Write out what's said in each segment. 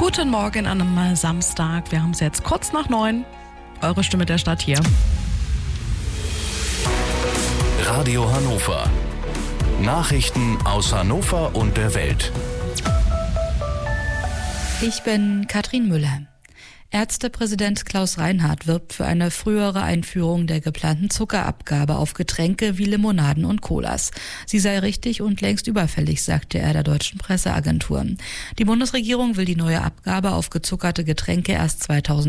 Guten Morgen an einem Samstag. Wir haben es jetzt kurz nach 9. Eure Stimme der Stadt hier. Radio Hannover. Nachrichten aus Hannover und der Welt. Ich bin Katrin Müller. Ärztepräsident Klaus Reinhardt wirbt für eine frühere Einführung der geplanten Zuckerabgabe auf Getränke wie Limonaden und Colas. Sie sei richtig und längst überfällig, sagte er der deutschen Presseagentur. Die Bundesregierung will die neue Abgabe auf gezuckerte Getränke erst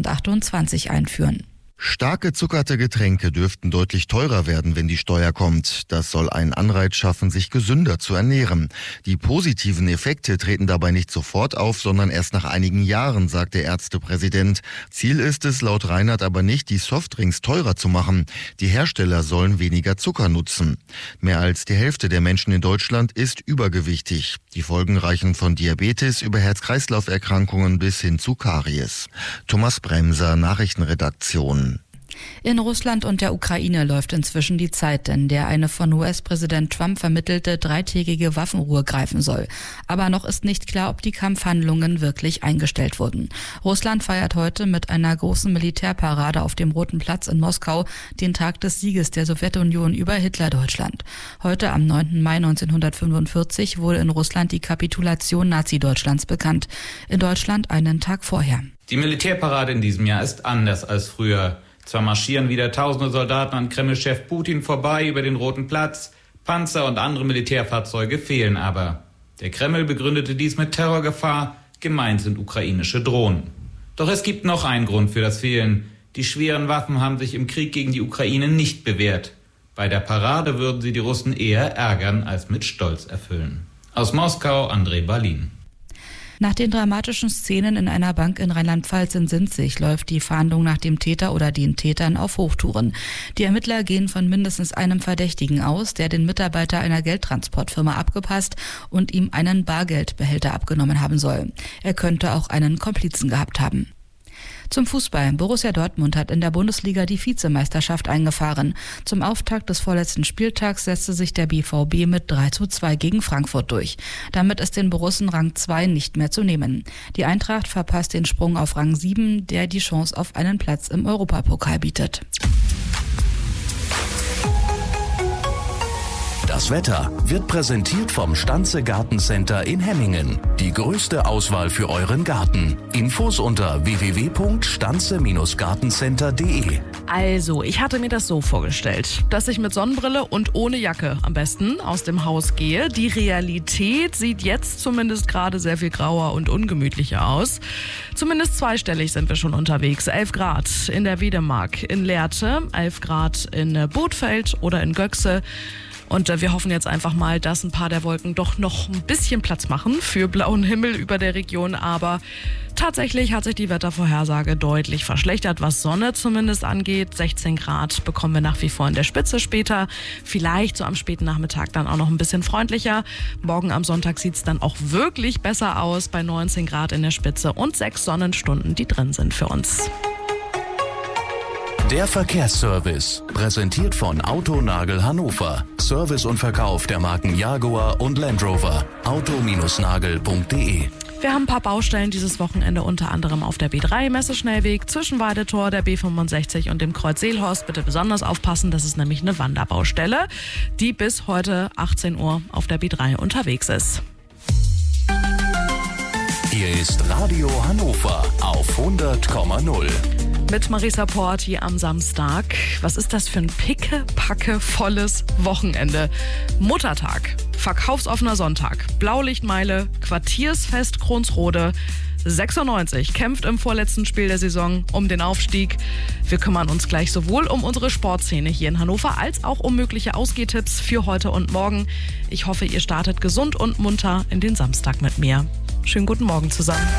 2028 einführen. Stark gezuckerte Getränke dürften deutlich teurer werden, wenn die Steuer kommt. Das soll einen Anreiz schaffen, sich gesünder zu ernähren. Die positiven Effekte treten dabei nicht sofort auf, sondern erst nach einigen Jahren, sagt der Ärztepräsident. Ziel ist es laut Reinhardt aber nicht, die Softdrinks teurer zu machen. Die Hersteller sollen weniger Zucker nutzen. Mehr als die Hälfte der Menschen in Deutschland ist übergewichtig. Die Folgen reichen von Diabetes über Herz-Kreislauf-Erkrankungen bis hin zu Karies. Thomas Bremser, Nachrichtenredaktion. In Russland und der Ukraine läuft inzwischen die Zeit, in der eine von US-Präsident Trump vermittelte 3-tägige Waffenruhe greifen soll. Aber noch ist nicht klar, ob die Kampfhandlungen wirklich eingestellt wurden. Russland feiert heute mit einer großen Militärparade auf dem Roten Platz in Moskau den Tag des Sieges der Sowjetunion über Hitler-Deutschland. Heute, am 9. Mai 1945, wurde in Russland die Kapitulation Nazi-Deutschlands bekannt. In Deutschland einen Tag vorher. Die Militärparade in diesem Jahr ist anders als früher. Zwar marschieren wieder tausende Soldaten an Kreml-Chef Putin vorbei über den Roten Platz, Panzer und andere Militärfahrzeuge fehlen aber. Der Kreml begründete dies mit Terrorgefahr, gemeint sind ukrainische Drohnen. Doch es gibt noch einen Grund für das Fehlen. Die schweren Waffen haben sich im Krieg gegen die Ukraine nicht bewährt. Bei der Parade würden sie die Russen eher ärgern als mit Stolz erfüllen. Aus Moskau, André Balin. Nach den dramatischen Szenen in einer Bank in Rheinland-Pfalz in Sinzig läuft die Fahndung nach dem Täter oder den Tätern auf Hochtouren. Die Ermittler gehen von mindestens einem Verdächtigen aus, der den Mitarbeiter einer Geldtransportfirma abgepasst und ihm einen Bargeldbehälter abgenommen haben soll. Er könnte auch einen Komplizen gehabt haben. Zum Fußball. Borussia Dortmund hat in der Bundesliga die Vizemeisterschaft eingefahren. Zum Auftakt des vorletzten Spieltags setzte sich der BVB mit 3:2 gegen Frankfurt durch. Damit ist den Borussen Rang 2 nicht mehr zu nehmen. Die Eintracht verpasst den Sprung auf Rang 7, der die Chance auf einen Platz im Europapokal bietet. Das Wetter wird präsentiert vom Stanze Gartencenter in Hemmingen. Die größte Auswahl für euren Garten. Infos unter www.stanze-gartencenter.de. Also, ich hatte mir das so vorgestellt, dass ich mit Sonnenbrille und ohne Jacke am besten aus dem Haus gehe. Die Realität sieht jetzt zumindest gerade sehr viel grauer und ungemütlicher aus. Zumindest zweistellig sind wir schon unterwegs. 11 Grad in der Wedemark, in Lehrte, 11 Grad in Bothfeld oder in Göxe. Und wir hoffen jetzt einfach mal, dass ein paar der Wolken doch noch ein bisschen Platz machen für blauen Himmel über der Region. Aber tatsächlich hat sich die Wettervorhersage deutlich verschlechtert, was Sonne zumindest angeht. 16 Grad bekommen wir nach wie vor in der Spitze später. Vielleicht so am späten Nachmittag dann auch noch ein bisschen freundlicher. Morgen am Sonntag sieht es dann auch wirklich besser aus bei 19 Grad in der Spitze und 6 Sonnenstunden, die drin sind für uns. Der Verkehrsservice, präsentiert von Autonagel Hannover. Service und Verkauf der Marken Jaguar und Land Rover. auto-nagel.de. Wir haben ein paar Baustellen dieses Wochenende, unter anderem auf der B3 Messeschnellweg zwischen Weidetor, der B65 und dem Kreuz Seelhorst. Bitte besonders aufpassen, das ist nämlich eine Wanderbaustelle, die bis heute 18 Uhr auf der B3 unterwegs ist. Hier ist Radio Hannover auf 100,0. Mit Marisa Porti am Samstag. Was ist das für ein pickepacke-volles Wochenende? Muttertag, verkaufsoffener Sonntag, Blaulichtmeile, Quartiersfest Kronsrode. 96 kämpft im vorletzten Spiel der Saison um den Aufstieg. Wir kümmern uns gleich sowohl um unsere Sportszene hier in Hannover als auch um mögliche Ausgehtipps für heute und morgen. Ich hoffe, ihr startet gesund und munter in den Samstag mit mir. Schönen guten Morgen zusammen.